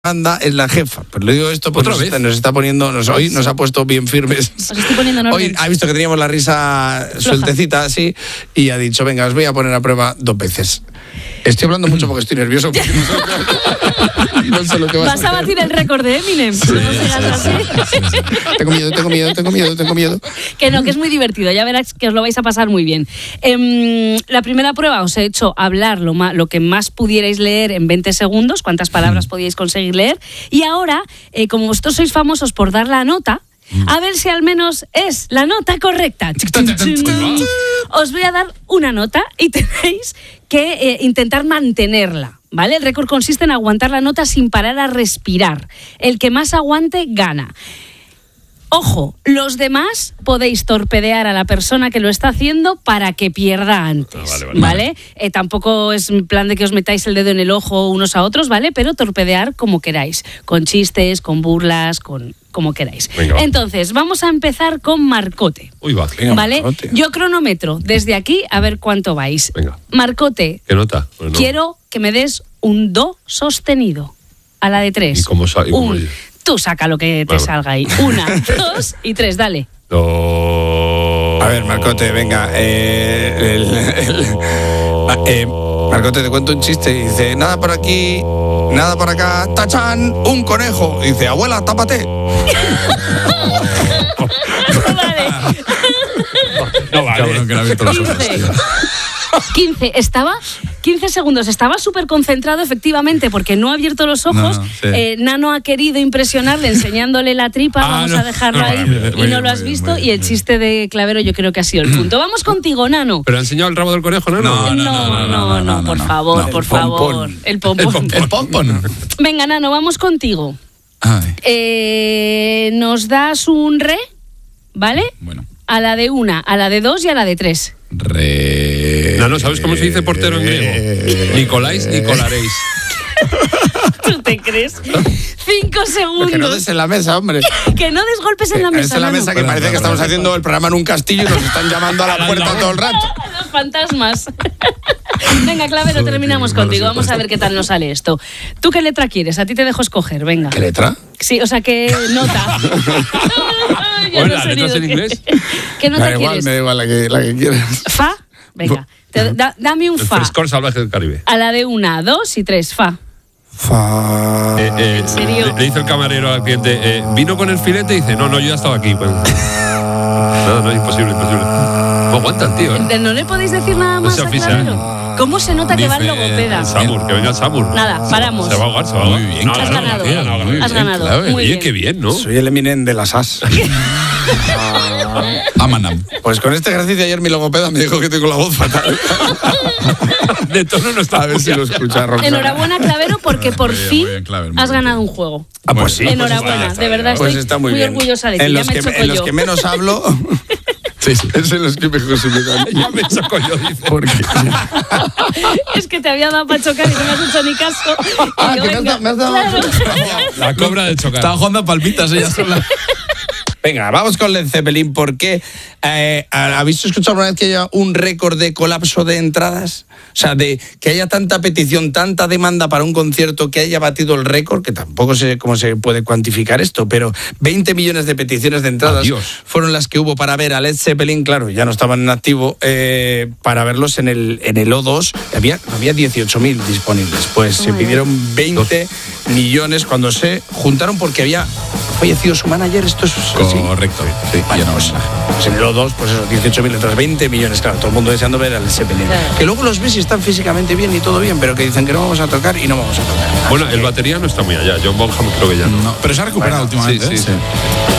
Anda es la jefa. Pues le digo esto porque nos está poniendo, hoy nos ha puesto bien firmes. Os estoy poniendo en orden. Hoy ha visto que teníamos la risa sueltecita así y ha dicho, venga, os voy a poner a prueba 2 veces. Estoy hablando mucho porque estoy nervioso. Porque no sé lo que vas a batir el récord de Eminem. Sí, sí. Tengo miedo. Que no, que es muy divertido. Ya verás que os lo vais a pasar muy bien. La primera prueba os he hecho hablar lo que más pudierais leer en 20 segundos. ¿Cuántas palabras podíais conseguir leer? Y ahora, como vosotros sois famosos por dar la nota, a ver si al menos es la nota correcta. Os voy a dar una nota y tenéis que intentar mantenerla, ¿vale? El récord consiste en aguantar la nota sin parar a respirar. El que más aguante gana. Ojo, los demás podéis torpedear a la persona que lo está haciendo para que pierda antes, ¿vale? Tampoco es en plan de que os metáis el dedo en el ojo unos a otros, ¿vale? Pero torpedear como queráis, con chistes, con burlas, como queráis. Venga, entonces, vamos a empezar con Marcote. Uy, va. Venga, ¿vale? Marcote. Yo cronometro desde aquí a ver cuánto vais. Venga. Marcote. ¿Qué nota? Pues no. Quiero que me des un do sostenido a la de 3. ¿Y cómo Tú saca lo que te salga ahí. 1, 2 y 3, dale. A ver, Marcote, venga. Marcote, te cuento un chiste. Dice, nada por aquí, nada por acá. ¡Tachán! ¡Un conejo! Dice, abuela, tápate. Vale. No vale. 15. Estaba 15 segundos. Estaba súper concentrado, efectivamente, porque no ha abierto los ojos. Nano ha querido impresionarle enseñándole la tripa. Vamos a dejarlo ahí. Y no lo has visto. Y el chiste de Clavero yo creo que ha sido el punto. Vamos contigo, Nano. ¿Pero ha enseñado el rabo del conejo, Nano? No, por favor, por favor. El pompón. Venga, Nano, vamos contigo. Nos das un re, ¿vale? Bueno. A la de 1, a la de 2 y a la de 3. No, ¿sabes cómo se dice portero en griego? Nicoláis, Nicolaréis. ¿Tú te crees? 5 segundos. Que no des en la mesa, hombre. Que no des golpes en la mesa. Es en la mesa que parece que estamos haciendo el programa en un castillo y nos están llamando a la puerta todo el rato. Los fantasmas. Venga, Clavero, terminamos contigo. Vamos a ver qué tal nos sale esto. ¿Tú qué letra quieres? A ti te dejo escoger, venga. ¿Qué letra? Sí, o sea, ¿qué nota? ¿La letra es en inglés? ¿Qué nota quieres? Me da igual la que quieras. ¿Fa? Venga, dame un fa. El frescor salvaje del Caribe. A la de 1, 2 y 3, fa. Fa. ¿En serio? Le dice el camarero al cliente, ¿vino con el filete? Y dice, no, yo ya estaba aquí. Pues. No, imposible. No aguantan, tío. ¿No le podéis decir nada más a Clavero? ¿Cómo se nota que va el logopeda? Que venga el Samur. Nada, paramos. Se va a ahogar. Muy bien, Has ganado. Has ganado. Muy bien. Qué bien, ¿no? Soy el Eminem de las as. Amanam. Pues con este ejercicio ayer mi logopeda me dijo que tengo la voz fatal. De tono no está. A ver si lo escucha Roxana. Enhorabuena, Clavero, porque por fin Claver, has ganado un juego. Ah, pues sí. Enhorabuena, de verdad pues estoy está muy orgullosa de ti. Ya me choco yo. En los que menos hablo... Sí. Es en los que mejor se me dan. Ya me choco yo, dice. ¿Por qué? Es que te había dado para chocar y no me has hecho ni caso. Me has dado... Claro. La cobra de chocar. Estaba jugando a palpitas ella sola. Venga, vamos con Led Zeppelin, porque ¿habéis escuchado alguna vez que haya un récord de colapso de entradas? O sea, de que haya tanta petición, tanta demanda para un concierto que haya batido el récord, que tampoco sé cómo se puede cuantificar esto, pero 20 millones de peticiones de entradas fueron las que hubo para ver a Led Zeppelin. Claro, ya no estaban en activo, para verlos en el O2. Había 18.000 disponibles. Pues se pidieron 20 millones cuando se juntaron porque había fallecido su manager. Esto es correcto. Sí, vale, pues en el O2, pues eso, 18.000 entradas, 20 millones, claro, todo el mundo deseando ver a Led Zeppelin. Claro. Que luego los ves y están físicamente bien y todo bien, pero que dicen que no vamos a tocar y no vamos a tocar. Bueno, el batería no está muy allá. John Bonham creo que ya no. Pero se ha recuperado últimamente. Sí.